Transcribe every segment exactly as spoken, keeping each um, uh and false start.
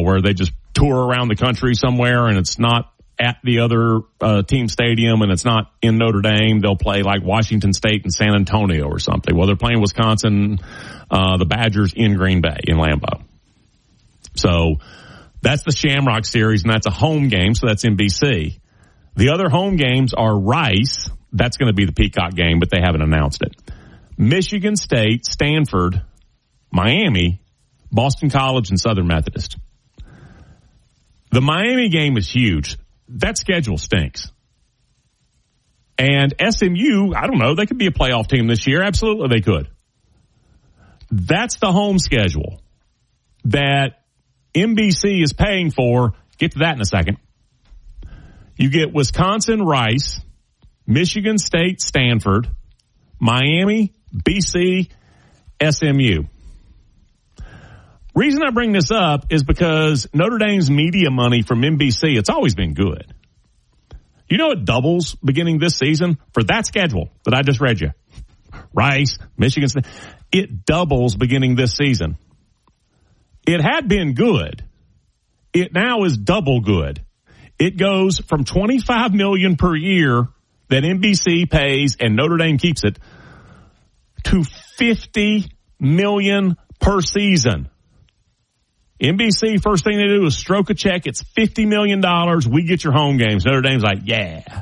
where they just tour around the country somewhere and it's not at the other uh, team stadium and it's not in Notre Dame. They'll play like Washington State and San Antonio or something. Well, they're playing Wisconsin, uh, the Badgers in Green Bay, in Lambeau. So that's the Shamrock Series, and that's a home game, so that's N B C. The other home games are Rice. That's going to be the Peacock game, but they haven't announced it. Michigan State, Stanford, Miami, Boston College, and Southern Methodist. The Miami game is huge. That schedule stinks. And S M U, I don't know, they could be a playoff team this year. Absolutely, they could. That's the home schedule that N B C is paying for. Get to that in a second. You get Wisconsin, Rice, Michigan State, Stanford, Miami, B C, S M U. Reason I bring this up is because Notre Dame's media money from N B C, it's always been good. You know it doubles beginning this season for that schedule that I just read you. Rice, Michigan State. It doubles beginning this season. It had been good. It now is double good. It goes from twenty-five million dollars per year that N B C pays and Notre Dame keeps it to fifty million dollars per season. N B C, first thing they do is stroke a check. It's fifty million dollars. We get your home games. Notre Dame's like, yeah.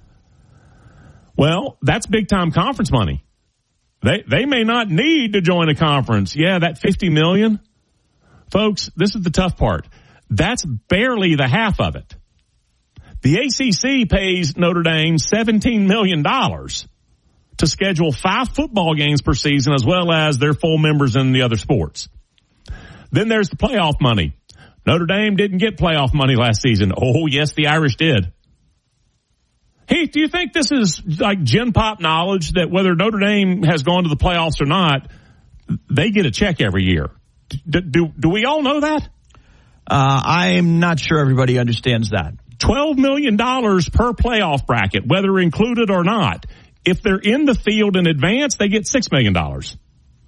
Well, that's big-time conference money. They they may not need to join a conference. Yeah, that fifty million dollars. Folks, this is the tough part. That's barely the half of it. The A C C pays Notre Dame seventeen million dollars to schedule five football games per season as well as their full members in the other sports. Then there's the playoff money. Notre Dame didn't get playoff money last season. Oh, yes, the Irish did. Heath, do you think this is like Gen Pop knowledge that whether Notre Dame has gone to the playoffs or not, they get a check every year? Do, do, do we all know that? Uh, I'm not sure everybody understands that. twelve million dollars per playoff bracket, whether included or not. If they're in the field in advance, they get six million dollars.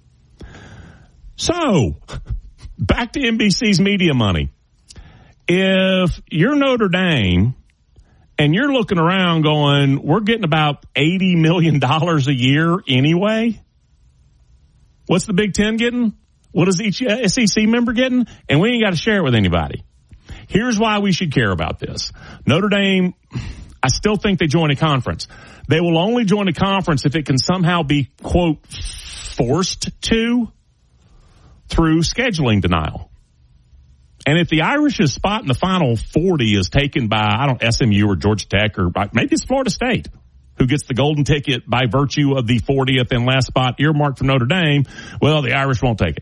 So, back to N B C's media money. If you're Notre Dame and you're looking around going, we're getting about eighty million dollars a year anyway, what's the Big Ten getting? What is each S E C member getting? And we ain't got to share it with anybody. Here's why we should care about this. Notre Dame, I still think they join a conference. They will only join a conference if it can somehow be, quote, forced to through scheduling denial. And if the Irish's spot in the final forty is taken by, I don't know, S M U or Georgia Tech or maybe it's Florida State, who gets the golden ticket by virtue of the fortieth and last spot earmarked for Notre Dame, well, the Irish won't take it.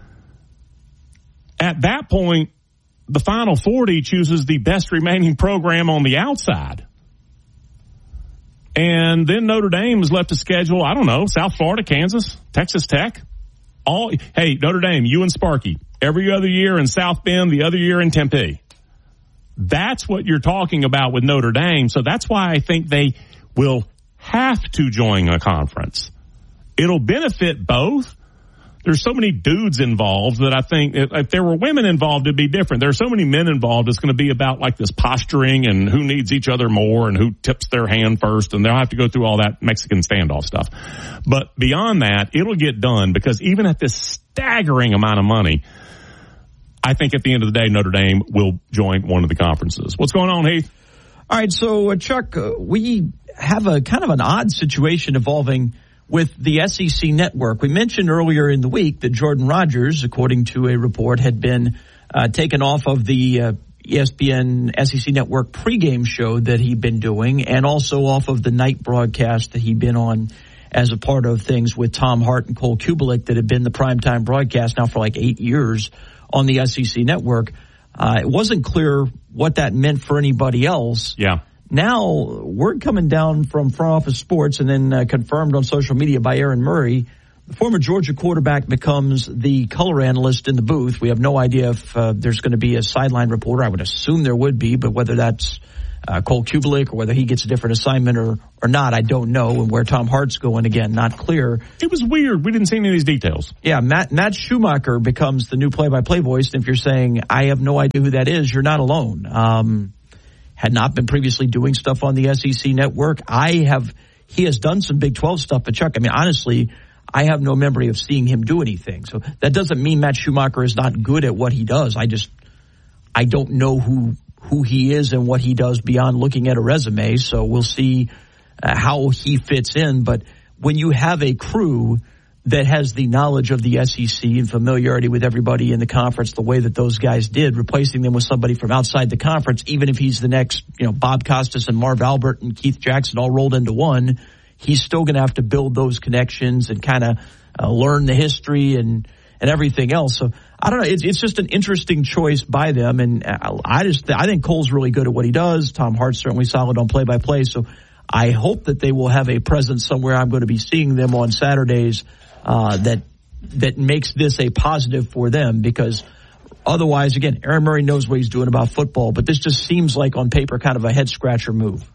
At that point, the final forty chooses the best remaining program on the outside. And then Notre Dame is left to schedule, I don't know, South Florida, Kansas, Texas Tech. All, hey, Notre Dame, you and Sparky, every other year in South Bend, the other year in Tempe. That's what you're talking about with Notre Dame. So that's why I think they will have to join a conference. It'll benefit both. There's so many dudes involved that I think if, if there were women involved, it'd be different. There are so many men involved. It's going to be about like this posturing and who needs each other more and who tips their hand first. And they'll have to go through all that Mexican standoff stuff. But beyond that, it'll get done because even at this staggering amount of money, I think at the end of the day, Notre Dame will join one of the conferences. What's going on, Heath? All right. So, uh, Chuck, uh, we have a kind of an odd situation evolving with the S E C network. We mentioned earlier in the week that Jordan Rodgers, according to a report, had been uh, taken off of the uh, E S P N S E C network pregame show that he'd been doing and also off of the night broadcast that he'd been on as a part of things with Tom Hart and Cole Kubelik that had been the primetime broadcast now for like eight years on the S E C network. Uh, it wasn't clear what that meant for anybody else. Yeah. Now, word coming down from Front Office Sports and then uh, confirmed on social media by Aaron Murray, the former Georgia quarterback becomes the color analyst in the booth. We have no idea if uh, there's going to be a sideline reporter. I would assume there would be, but whether that's uh, Cole Kubelik, or whether he gets a different assignment or, or not, I don't know. And where Tom Hart's going, again, not clear. It was weird. We didn't see any of these details. Yeah, Matt, Matt Schumacher becomes the new play-by-play voice. And if you're saying, I have no idea who that is, you're not alone. Um, had not been previously doing stuff on the S E C network. I have, he has done some Big twelve stuff, but Chuck, I mean, honestly, I have no memory of seeing him do anything. So that doesn't mean Matt Schumacher is not good at what he does. I just, I don't know who, who he is and what he does beyond looking at a resume. So we'll see uh, how he fits in. But when you have a crew that has the knowledge of the S E C and familiarity with everybody in the conference, the way that those guys did, replacing them with somebody from outside the conference, even if he's the next, you know, Bob Costas and Marv Albert and Keith Jackson all rolled into one, he's still going to have to build those connections and kind of uh, learn the history and, and everything else. So I don't know. It's, it's just an interesting choice by them. And I just, I think Cole's really good at what he does. Tom Hart's certainly solid on play by play. So I hope that they will have a presence somewhere. I'm going to be seeing them on Saturdays, uh, that, that makes this a positive for them, because otherwise, again, Aaron Murray knows what he's doing about football, but this just seems like on paper kind of a head scratcher move.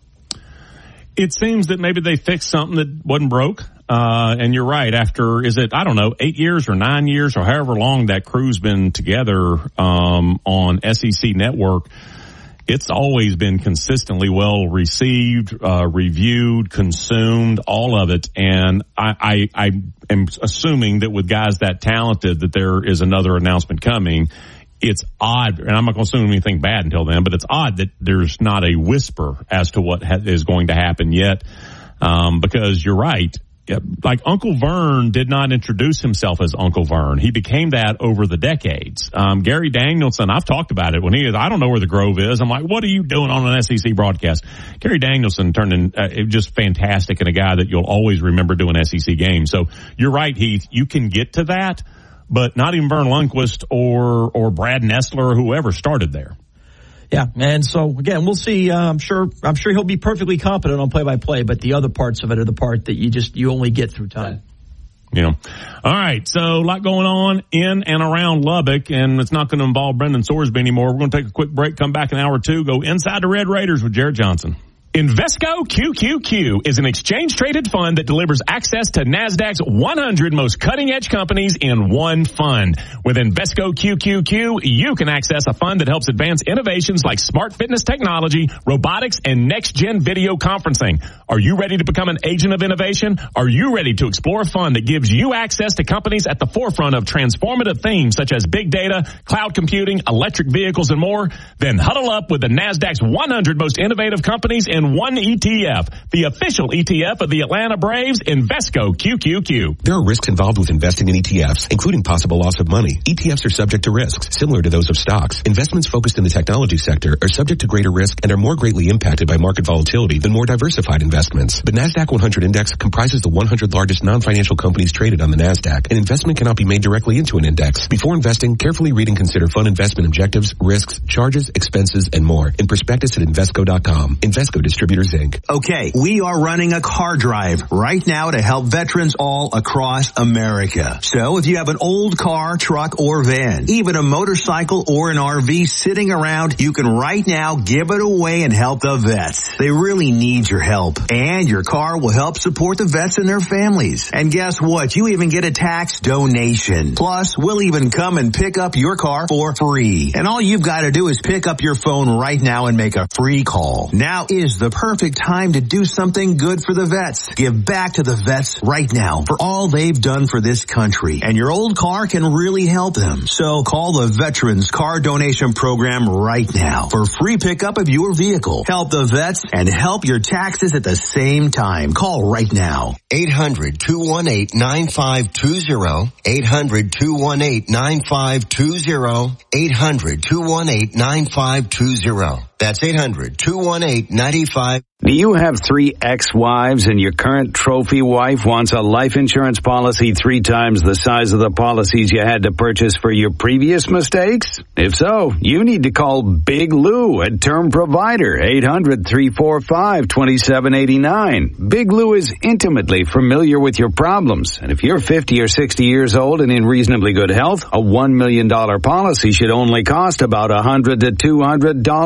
It seems that maybe they fixed something that wasn't broke. Uh, and you're right. After, is it, I don't know, eight years or nine years or however long that crew's been together, um, on S E C Network, it's always been consistently well received, uh, reviewed, consumed, all of it. And I, I, I am assuming that with guys that talented that there is another announcement coming. It's odd, and I'm not going to assume anything bad until then, but it's odd that there's not a whisper as to what ha- is going to happen yet, um, because you're right. Like, Uncle Vern did not introduce himself as Uncle Vern. He became that over the decades. Um, Gary Danielson, I've talked about it when he is, I don't know where the Grove is. I'm like, what are you doing on an S E C broadcast? Gary Danielson turned in, uh, just fantastic, and a guy that you'll always remember doing S E C games. So you're right, Heath, you can get to that. But not even Vern Lundquist or or Brad Nessler or whoever started there. Yeah, and so again, we'll see. Uh, I'm sure I'm sure he'll be perfectly competent on play-by-play, but the other parts of it are the part that you just you only get through time. You know. All right, so a lot going on in and around Lubbock, and it's not going to involve Brendan Sorsby anymore. We're going to take a quick break, come back in hour two, go inside the Red Raiders with Jared Johnson. Invesco Q Q Q is an exchange-traded fund that delivers access to NASDAQ's one hundred most cutting-edge companies in one fund. With Invesco Q Q Q, you can access a fund that helps advance innovations like smart fitness technology, robotics, and next-gen video conferencing. Are you ready to become an agent of innovation? Are you ready to explore a fund that gives you access to companies at the forefront of transformative themes such as big data, cloud computing, electric vehicles, and more? Then huddle up with the NASDAQ's one hundred most innovative companies in one E T F, the official E T F of the Atlanta Braves, Invesco Q Q Q. There are risks involved with investing in E T Fs, including possible loss of money. E T Fs are subject to risks, similar to those of stocks. Investments focused in the technology sector are subject to greater risk and are more greatly impacted by market volatility than more diversified investments. The NASDAQ one hundred Index comprises the one hundred largest non-financial companies traded on the NASDAQ. An investment cannot be made directly into an index. Before investing, carefully read and consider fund investment objectives, risks, charges, expenses, and more in prospectus at Invesco dot com. Invesco Distributors, Incorporated. Okay, we are running a car drive right now to help veterans all across America. So if you have an old car, truck, or van, even a motorcycle or an R V sitting around, you can right now give it away and help the vets. They really need your help. And your car will help support the vets and their families. And guess what? You even get a tax donation. Plus, we'll even come and pick up your car for free. And all you've got to do is pick up your phone right now and make a free call. Now is the perfect time to do something good for the vets. Give back to the vets right now for all they've done for this country. And your old car can really help them. So call the Veterans Car Donation Program right now for free pickup of your vehicle. Help the vets and help your taxes at the same time. Call right now. eight hundred, two one eight, nine five two zero. eight hundred, two one eight, nine five two zero. eight hundred, two one eight, nine five two zero. That's eight hundred, two one eight, nine five. Do you have three ex-wives and your current trophy wife wants a life insurance policy three times the size of the policies you had to purchase for your previous mistakes? If so, you need to call Big Lou at Term Provider, eight hundred, three four five, two seven eight nine. Big Lou is intimately familiar with your problems, and if you're fifty or sixty years old and in reasonably good health, a one million dollars policy should only cost about one hundred to two hundred dollars per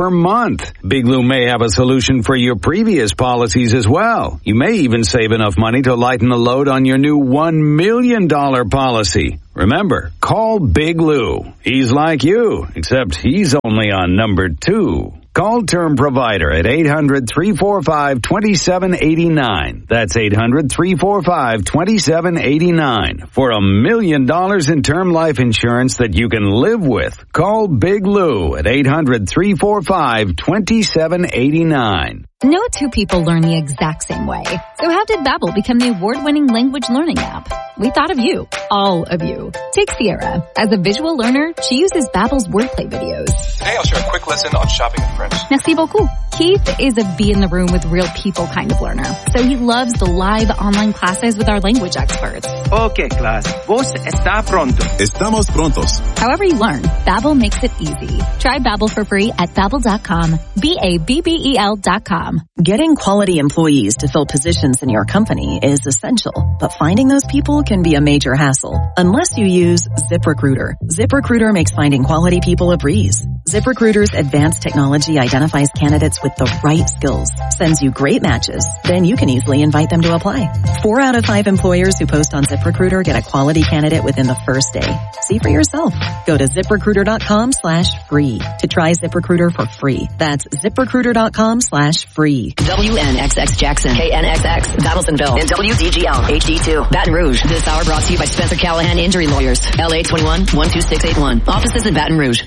per month. Big Lou may have a solution for your previous policies as well. You may even save enough money to lighten the load on your new one million dollars policy. Remember, call Big Lou. He's like you, except he's only on number two. Call Term Provider at eight hundred, three four five, two seven eight nine. That's eight hundred, three four five, two seven eight nine. For a million dollars in term life insurance that you can live with. Call Big Lou at eight hundred, three four five, two seven eight nine. No two people learn the exact same way. So how did Babbel become the award-winning language learning app? We thought of you. All of you. Take Sierra. As a visual learner, she uses Babbel's wordplay videos. Today I'll share a quick lesson on shopping in French. Merci beaucoup. Keith is a be in the room with real people kind of learner. So he loves the live online classes with our language experts. Okay, class. Vos está pronto. Estamos prontos. However you learn, Babbel makes it easy. Try Babbel for free at babbel dot com. B A B B E L dot com. Getting quality employees to fill positions in your company is essential, but finding those people can be a major hassle unless you use ZipRecruiter. ZipRecruiter makes finding quality people a breeze. ZipRecruiter's advanced technology identifies candidates with the right skills, sends you great matches, then you can easily invite them to apply. Four out of five employers who post on ZipRecruiter get a quality candidate within the first day. See for yourself. Go to ZipRecruiter.com slash free to try ZipRecruiter for free. That's ZipRecruiter.com slash free. W N X X Jackson, K N X X Battlesonville, and W D G L H D two Baton Rouge. This hour brought to you by Spencer Callahan Injury Lawyers, L A twenty-one, one two six eight one. Offices in Baton Rouge.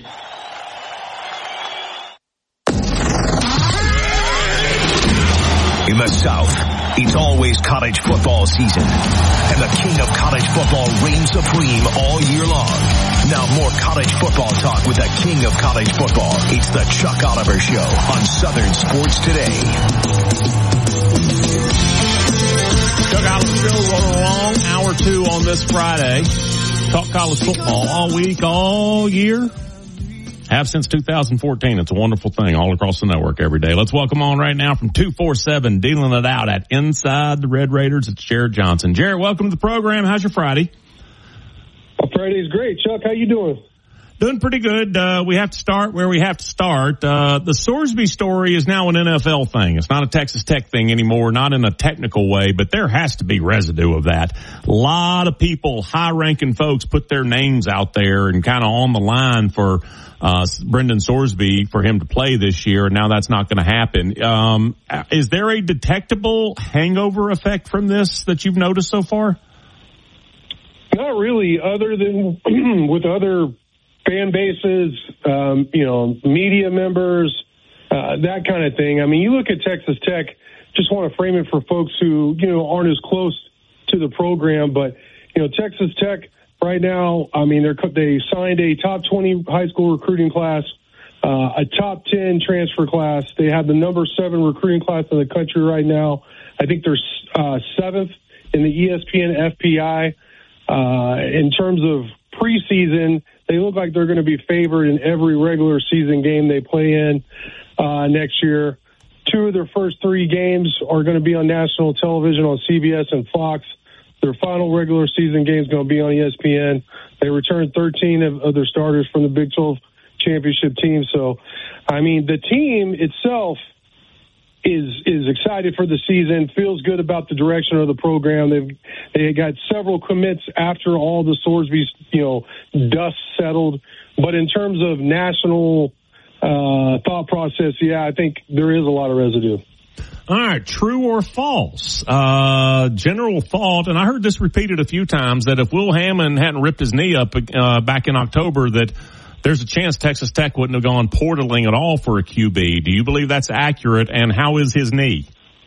In the South, it's always college football season, and the king of college football reigns supreme all year long. Now more college football talk with the king of college football. It's the Chuck Oliver Show on Southern Sports Today. Chuck Oliver Show rolling along, hour two on this Friday. Talk college football all week, all year. Have since two thousand fourteen. It's a wonderful thing all across the network every day. Let's welcome on right now from two forty-seven, dealing it out at Inside the Red Raiders. It's Jared Johnson. Jared, welcome to the program. How's your Friday? Well, Friday's great. Chuck, how you doing? Doing pretty good. Uh, we have to start where we have to start. Uh, the Sorsby story is now an N F L thing. It's not a Texas Tech thing anymore, not in a technical way, but there has to be residue of that. A lot of people, high-ranking folks, put their names out there and kind of on the line for uh Brendan Sorsby for him to play this year, and now that's not going to happen. Um, is there a detectable hangover effect from this that you've noticed so far? Not really, other than with other fan bases, um, you know, media members, uh, that kind of thing. I mean, you look at Texas Tech, just want to frame it for folks who, you know, aren't as close to the program, but, you know, Texas Tech right now, I mean, they're, they signed a top twenty high school recruiting class, uh, a top ten transfer class. They have the number seven recruiting class in the country right now. I think they're uh, seventh in the E S P N F P I. Uh, in terms of preseason, they look like they're going to be favored in every regular season game they play in uh, next year. Two of their first three games are going to be on national television on C B S and Fox. Their final regular season game is going to be on E S P N. They returned thirteen of, of their starters from the Big twelve championship team. So, I mean, the team itself is is excited for the season, feels good about the direction of the program. They've they got several commits after all the Sorsby's, you know, dust settled. But in terms of national uh, thought process, yeah, I think there is a lot of residue. All right, true or false? Uh, general thought, and I heard this repeated a few times, that if Will Hammond hadn't ripped his knee up uh, back in October, that there's a chance Texas Tech wouldn't have gone portaling at all for a Q B. Do you believe that's accurate, and how is his knee?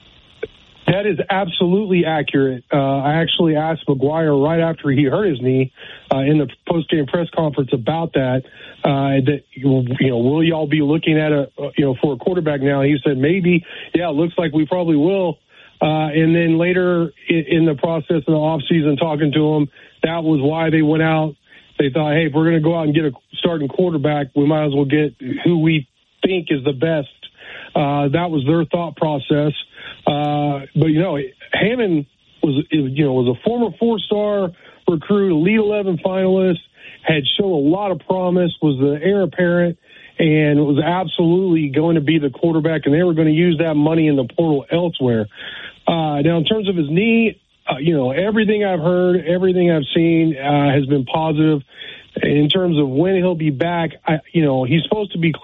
That is absolutely accurate. Uh, I actually asked McGuire right after he hurt his knee uh, in the post-game press conference about that. Uh, that you know, will y'all be looking at a you know for a quarterback now? He said maybe. Yeah, it looks like we probably will. Uh, and then later in, in the process of the offseason, talking to him, that was why they went out. They thought, hey, if we're going to go out and get a starting quarterback, we might as well get who we think is the best. Uh, that was their thought process. Uh, but, you know, Hammond was, you know, was a former four-star recruit, Elite eleven finalist, had shown a lot of promise, was the heir apparent, and was absolutely going to be the quarterback, and they were going to use that money in the portal elsewhere. Uh, now, in terms of his knee, uh, you know, everything I've heard, everything I've seen uh, has been positive. In terms of when he'll be back, I, you know, he's supposed to be